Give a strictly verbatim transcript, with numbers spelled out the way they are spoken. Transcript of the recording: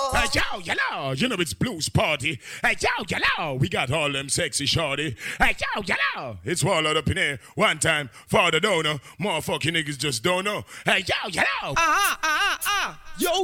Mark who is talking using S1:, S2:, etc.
S1: Hey, yo, yellow, you know it's blues party. Hey, yo, yellow, we got all them sexy shorty. Hey, yo, yellow, it's walled up in here. One time, for the donor, motherfucking niggas just don't know. Hey, yo, yellow.
S2: Uh-huh, uh-huh, uh. Yo,